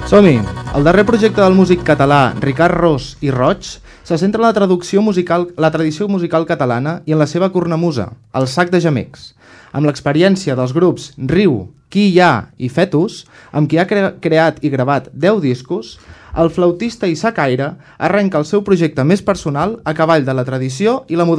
Som-hi! El darrer projecte del músic català Ricard Ros i Roig se centra en la tradició musical catalana i en la seva cornamusa, el sac de gemecs. Amb l'experiència dels grups Riu, Qui hi ha i Fetus, amb qui ha creat i gravat 10 discos, el flautista i sacaire arrenca el seu projecte més personal a cavall de la tradició i la modernitat.